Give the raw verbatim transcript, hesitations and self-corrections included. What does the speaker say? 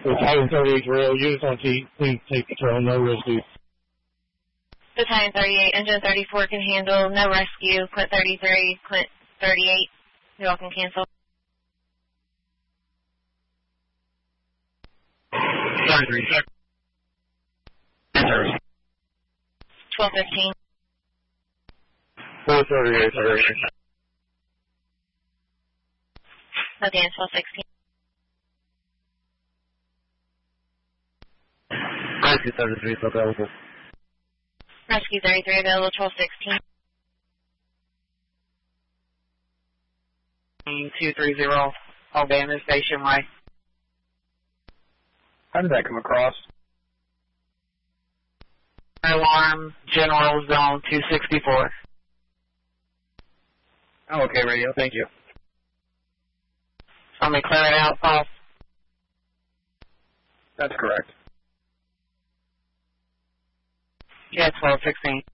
Battalion thirty-eight rail, units on T, please take control, no rescue. Battalion thirty-eight, engine thirty-four can handle, no rescue, Clint thirty-three, Clint thirty-eight, you all can cancel. thirty-three, twelve fifteen. four thirty-eight, thirty-eight. Okay, twelve sixteen. Rescue thirty-three is available. Rescue thirty-three available, twelve sixteen. two three zero, all damage station Y. How did that come across? Alarm, General Zone two sixty-four. Oh, okay, radio, thank you. Somebody clear it out, Paul. That's correct. Yeah, twelve sixteen.